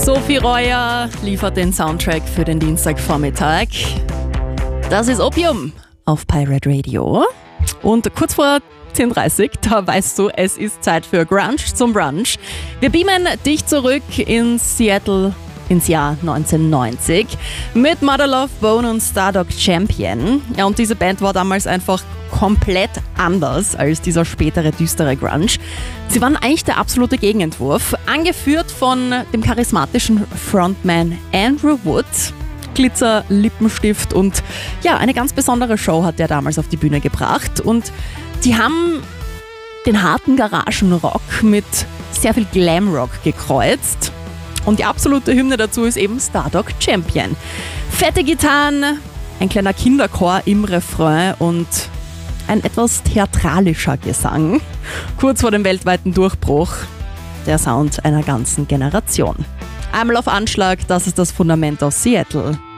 Sophie Reuer liefert den Soundtrack für den Dienstagvormittag. Das ist Opium auf Pirate Radio. Und kurz vor 10:30 Uhr, da weißt du, es ist Zeit für Grunge zum Brunch. Wir beamen dich zurück in Seattle ins Jahr 1990 mit Mother Love Bone und Stardog Champion. Ja, und diese Band war damals einfach komplett anders als dieser spätere düstere Grunge. Sie waren eigentlich der absolute Gegenentwurf, angeführt von dem charismatischen Frontman Andrew Wood. Glitzer, Lippenstift und ja, eine ganz besondere Show hat er damals auf die Bühne gebracht. Und die haben den harten Garagenrock mit sehr viel Glamrock gekreuzt. Und die absolute Hymne dazu ist eben Stardog Champion. Fette Gitarren, ein kleiner Kinderchor im Refrain und ein etwas theatralischer Gesang. Kurz vor dem weltweiten Durchbruch, der Sound einer ganzen Generation. Einmal auf Anschlag, das ist das Fundament aus Seattle.